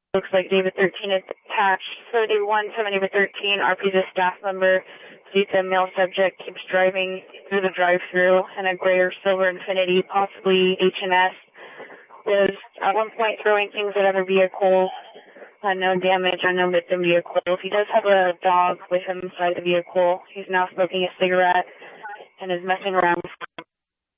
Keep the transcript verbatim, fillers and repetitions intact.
Looks like David thirteen is attached. thirty-one seven David thirteen, R P's a staff member. Sees a male subject keeps driving through the drive-thru in a gray or silver Infiniti, possibly H and S. Was at one point throwing things at other vehicles. Uh, no damage on no victim vehicles. He does have a dog with him inside the vehicle. He's now smoking a cigarette and is messing around with